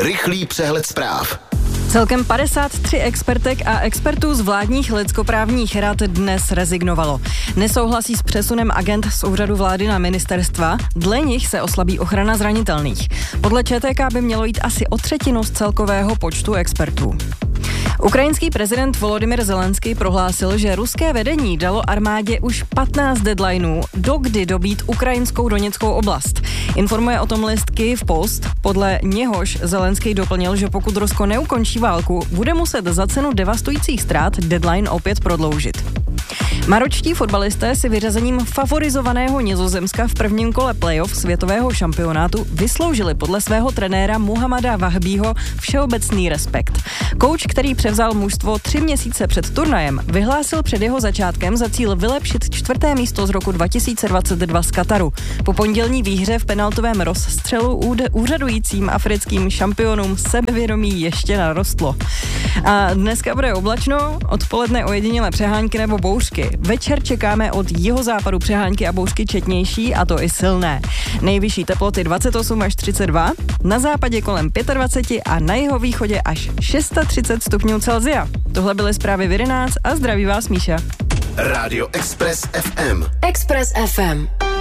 Rychlý přehled zpráv. Celkem 53 expertek a expertů z vládních lidskoprávních rad dnes rezignovalo. Nesouhlasí s přesunem agent z úřadu vlády na ministerstva, dle nich se oslabí ochrana zranitelných. Podle ČTK by mělo jít asi o třetinu z celkového počtu expertů. Ukrajinský prezident Volodymyr Zelenský prohlásil, že ruské vedení dalo armádě už 15 deadlineů, dokdy dobít ukrajinskou Doněckou oblast. Informuje o tom list Kyiv Post, podle něhož Zelenský doplnil, že pokud Rusko neukončí válku, bude muset za cenu devastujících ztrát deadline opět prodloužit. Maročtí fotbalisté si vyřazením favorizovaného Nizozemska v prvním kole playoff světového šampionátu vysloužili podle svého trenéra Muhammada Wahbího všeobecný respekt. Kouč, který převzal mužstvo 3 měsíce před turnajem, vyhlásil před jeho začátkem za cíl vylepšit 4. místo z roku 2022 z Kataru. Po pondělní výhře v penaltovém rozstřelu úřadujícím africkým šampionům sebevědomí ještě narostlo. A dneska bude oblačno, odpoledne ojedinělé přehánky nebo bouřky. Večer čekáme od jihozápadu přehánky a bouřky četnější, a to i silné. Nejvyšší teploty 28 až 32, na západě kolem 25 a na jihovýchodě až 630 stupňů Celsia. Tohle byly zprávy v 11 a zdraví vás Míša. Rádio Express FM. Express FM.